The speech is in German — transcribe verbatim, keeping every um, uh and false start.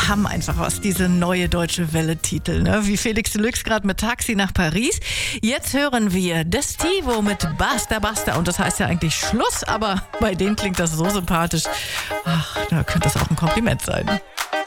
haben einfach was, diese neue Deutsche Welle-Titel, ne? Wie Felix Deluxe gerade mit Taxi nach Paris. Jetzt hören wir Destivo mit Basta Basta und das heißt ja eigentlich Schluss, aber bei denen klingt das so sympathisch. Ach, da könnte das auch ein Kompliment sein.